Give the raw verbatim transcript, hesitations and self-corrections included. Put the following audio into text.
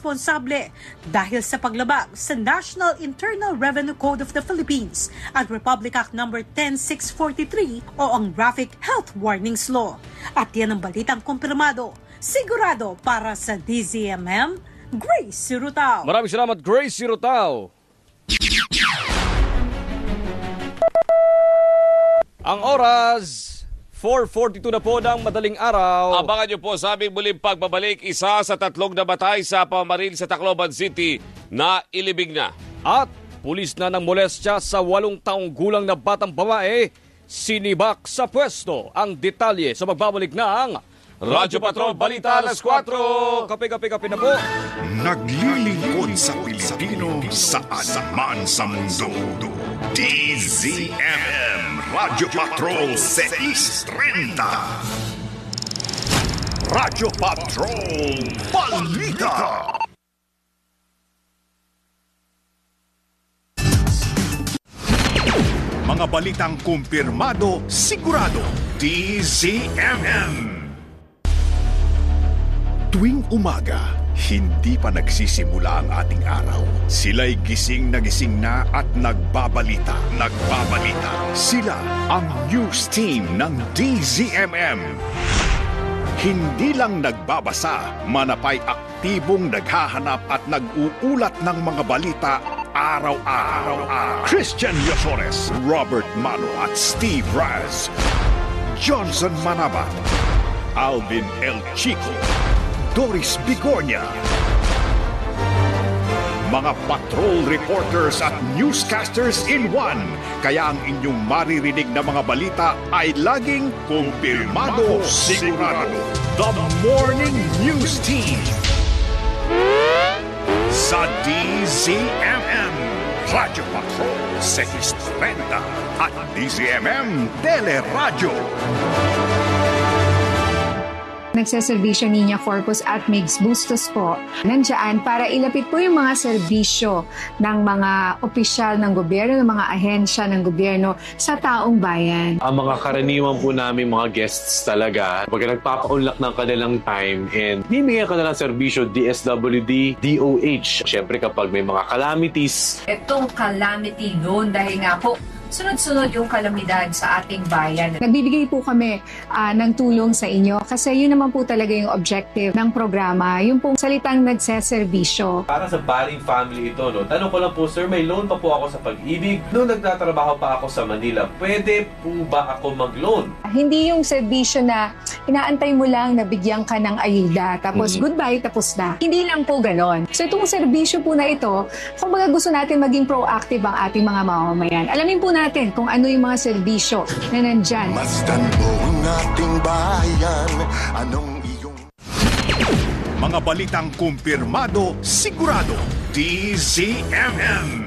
responsable dahil sa paglabag sa National Internal Revenue Code of the Philippines at Republic Act number ten six forty-three o ang Graphic Health Warnings Law. At yan ang balitang kumpirmado, sigurado para sa D Z M M, Grace Sirutao. Maraming salamat, Grace Sirutao. Ang oras, four forty-two na po ng madaling araw. Abangan niyo po sa aming muling pagbabalik, isa sa tatlong namatay sa pamaril sa Tacloban City na ilibing na. At pulis na ng molestya sa walong taong gulang na batang babae, sinibak sa pwesto. Ang detalye sa magbabalik ng Radyo Patrol Balita alas kwatro. Kape-kape-kape na po. Naglilingkod sa Pilipino saan man sa mundo. D Z M M Radyo Patrol six thirty. Radyo Patrol Balita. Mga balitang kumpirmado, sigurado. D Z M M. Tuwing umaga, hindi pa nagsisimula ang ating araw. Sila'y gising na gising na at nagbabalita. Nagbabalita. Sila ang news team ng D Z M M. Hindi lang nagbabasa, manapay aktibong naghahanap at nag-uulat ng mga balita araw-araw. Christian Yosores, Robert Mano at Steve Raz. Johnson Manabat, Alvin El Chico, Doris Bigornia. Mga patrol reporters at newscasters in one. Kaya ang inyong maririnig na mga balita ay laging kumpirmado, sigurado. The Morning News Team sa D Z M M Radyo Patrol six thirty at D Z M M Teleradyo. Nagseservisyo Niña Corpus at Migs Bustos po nandiyan para ilapit po yung mga serbisyo ng mga opisyal ng gobyerno, ng mga ahensya ng gobyerno sa taong bayan. Ang mga karaniwan po namin mga guests talaga, pag nagpapaunlak ng kanilang time and bibigyan ka na ng serbisyo D S W D, D O H. Siyempre kapag may mga calamities. Itong calamity loan dahil nga po sunod-sunod yung kalamidad sa ating bayan. Nagbibigay po kami uh, ng tulong sa inyo kasi yun naman po talaga yung objective ng programa, yung pong salitang nagseservisyo. Para sa Baring family ito, no? Tanong ko lang po, sir, may loan pa po ako sa Pag-ibig. Noong nagtatrabaho pa ako sa Manila, pwede po ba ako mag-loan? Hindi yung serbisyo na inaantay mo lang na bigyan ka ng ayuda, tapos mm-hmm. goodbye, tapos na. Hindi lang po ganon. So itong serbisyo po na ito, kung baga gusto natin maging proactive ang ating mga mamamayan, alamin po natin kung ano yung mga serbisyo na nandyan. Masdan mo ang ating bayan, anong iyong... Mga balitang kumpirmado, sigurado. D Z M M